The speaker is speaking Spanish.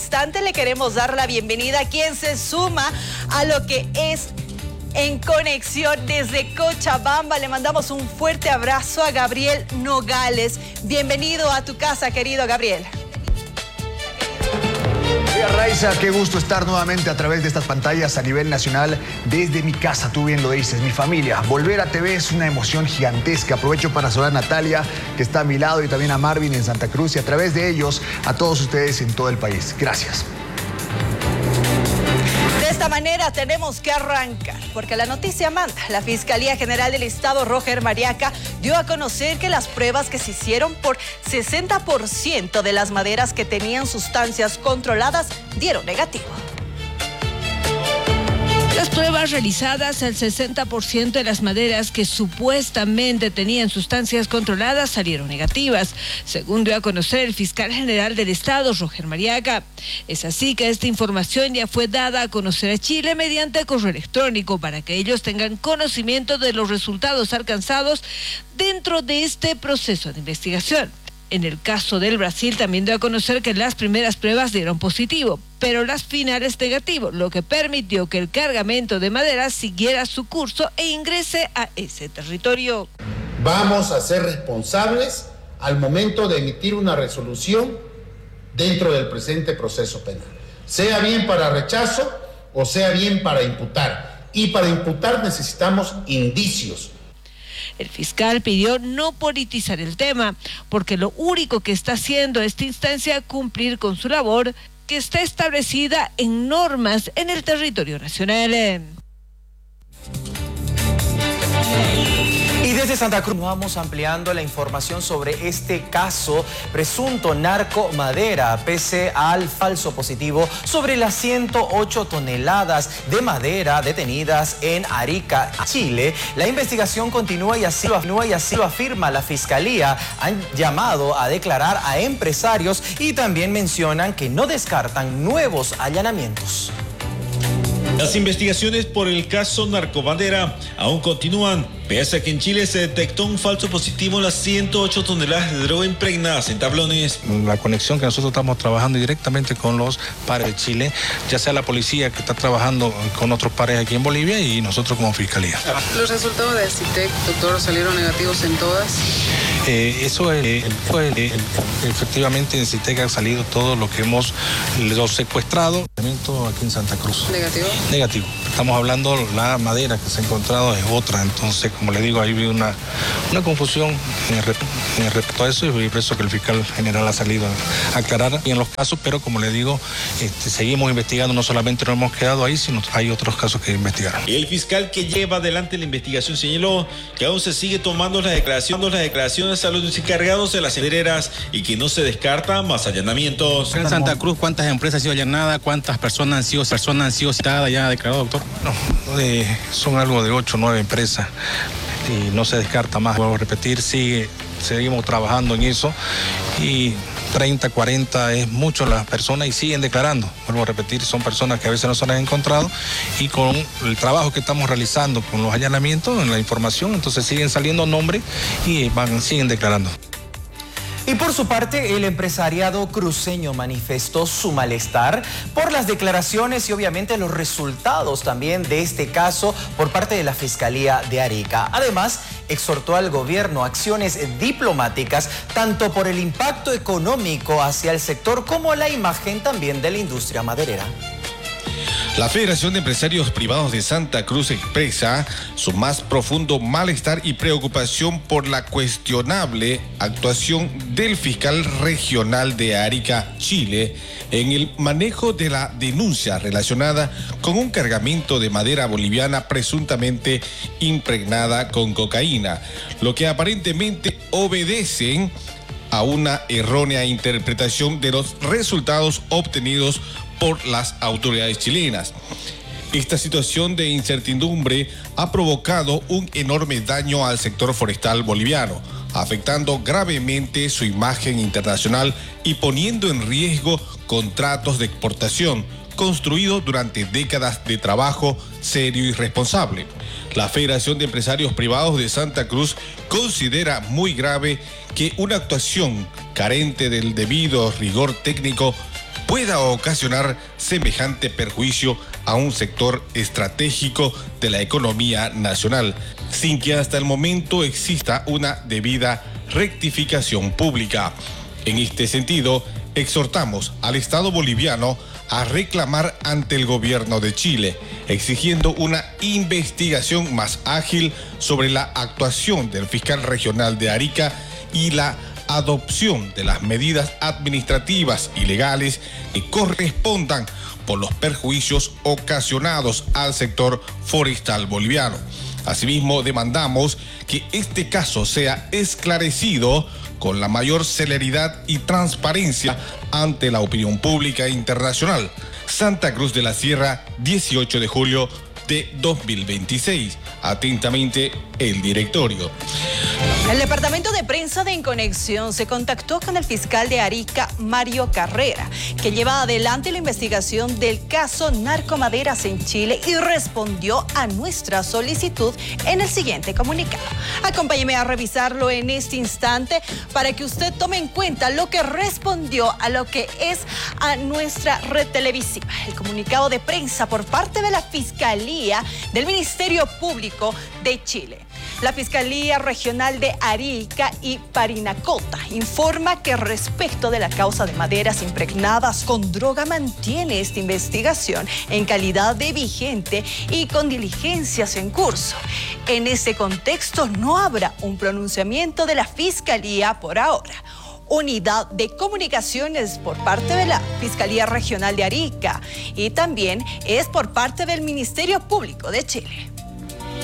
Instante le queremos dar la bienvenida a quien se suma a lo que es En Conexión desde Cochabamba. Le mandamos un fuerte abrazo a Gabriel Nogales. Bienvenido a tu casa, querido Gabriel. Raiza, qué gusto estar nuevamente a través de estas pantallas a nivel nacional desde mi casa, tú bien lo dices, mi familia. Volver a TV es una emoción gigantesca. Aprovecho para saludar a Natalia, que está a mi lado, y también a Marvin en Santa Cruz, y a través de ellos a todos ustedes en todo el país. Gracias. De esta manera tenemos que arrancar, porque la noticia manda. La Fiscalía General del Estado, Roger Mariaca, dio a conocer que las pruebas que se hicieron por 60% de las maderas que tenían sustancias controladas dieron negativo. Las pruebas realizadas al 60% de las maderas que supuestamente tenían sustancias controladas salieron negativas, según dio a conocer el fiscal general del Estado, Roger Mariaca. Es así que esta información ya fue dada a conocer a Chile mediante correo electrónico para que ellos tengan conocimiento de los resultados alcanzados dentro de este proceso de investigación. En el caso del Brasil también dio a conocer que las primeras pruebas dieron positivo, pero las finales negativo, lo que permitió que el cargamento de madera siguiera su curso e ingrese a ese territorio. Vamos a ser responsables al momento de emitir una resolución dentro del presente proceso penal, sea bien para rechazo o sea bien para imputar. Y para imputar necesitamos indicios. El fiscal pidió no politizar el tema, porque lo único que está haciendo esta instancia es cumplir con su labor, que está establecida en normas en el territorio nacional. Y desde Santa Cruz vamos ampliando la información sobre este caso presunto narcomadera, pese al falso positivo sobre las 108 toneladas de madera detenidas en Arica, Chile. La investigación continúa y así lo afirma la Fiscalía. Han llamado a declarar a empresarios y también mencionan que no descartan nuevos allanamientos. Las investigaciones por el caso narcomadera aún continúan, pese a que en Chile se detectó un falso positivo en las 108 toneladas de droga impregnadas en tablones. La conexión que nosotros estamos trabajando directamente con los pares de Chile, ya sea la policía que está trabajando con otros pares aquí en Bolivia y nosotros como Fiscalía. ¿Los resultados de CITEC, doctor, salieron negativos en todas? Efectivamente en CITEC ha salido todo lo que hemos secuestrado aquí en Santa Cruz. ¿Negativo? Negativo. Estamos hablando, la madera que se ha encontrado es otra, entonces, como le digo, ahí vi una confusión en respecto a eso, y por eso que el fiscal general ha salido a aclarar en los casos, pero como le digo, seguimos investigando, no solamente nos hemos quedado ahí, sino hay otros casos que investigar. El fiscal que lleva adelante la investigación señaló que aún se sigue tomando las declaraciones a los encargados de las madereras y que no se descarta más allanamientos. En Santa Cruz, ¿cuántas empresas han sido allanadas? ¿Cuántas personas han sido citadas ya declarado, doctor? No, son algo de 8 o 9 empresas y no se descarta más. Vuelvo a repetir, seguimos trabajando en eso y 30, 40 es mucho las personas y siguen declarando. Vuelvo a repetir, son personas que a veces no se las han encontrado y con el trabajo que estamos realizando con los allanamientos, en la información, entonces siguen saliendo nombres y siguen declarando. Y por su parte, el empresariado cruceño manifestó su malestar por las declaraciones y obviamente los resultados también de este caso por parte de la Fiscalía de Arica. Además, exhortó al gobierno a acciones diplomáticas tanto por el impacto económico hacia el sector como la imagen también de la industria maderera. La Federación de Empresarios Privados de Santa Cruz expresa su más profundo malestar y preocupación por la cuestionable actuación del fiscal regional de Arica, Chile, en el manejo de la denuncia relacionada con un cargamento de madera boliviana presuntamente impregnada con cocaína, lo que aparentemente obedecen a una errónea interpretación de los resultados obtenidos por las autoridades chilenas. Esta situación de incertidumbre ha provocado un enorme daño al sector forestal boliviano, afectando gravemente su imagen internacional y poniendo en riesgo contratos de exportación construidos durante décadas de trabajo serio y responsable. La Federación de Empresarios Privados de Santa Cruz considera muy grave que una actuación carente del debido rigor técnico pueda ocasionar semejante perjuicio a un sector estratégico de la economía nacional, sin que hasta el momento exista una debida rectificación pública. En este sentido, exhortamos al Estado boliviano a reclamar ante el gobierno de Chile, exigiendo una investigación más ágil sobre la actuación del fiscal regional de Arica y la adopción de las medidas administrativas y legales que correspondan por los perjuicios ocasionados al sector forestal boliviano. Asimismo, demandamos que este caso sea esclarecido con la mayor celeridad y transparencia ante la opinión pública internacional. Santa Cruz de la Sierra, 18 de julio de 2026. Atentamente, el directorio. El departamento de prensa de En Conexión se contactó con el fiscal de Arica, Mario Carrera, que lleva adelante la investigación del caso Narcomaderas en Chile y respondió a nuestra solicitud en el siguiente comunicado. Acompáñeme a revisarlo en este instante para que usted tome en cuenta lo que respondió a lo que es a nuestra red televisiva. El comunicado de prensa por parte de la Fiscalía del Ministerio Público de Chile. La Fiscalía Regional de Arica y Parinacota informa que respecto de la causa de maderas impregnadas con droga mantiene esta investigación en calidad de vigente y con diligencias en curso. En este contexto no habrá un pronunciamiento de la Fiscalía por ahora. Unidad de Comunicaciones por parte de la Fiscalía Regional de Arica y también es por parte del Ministerio Público de Chile.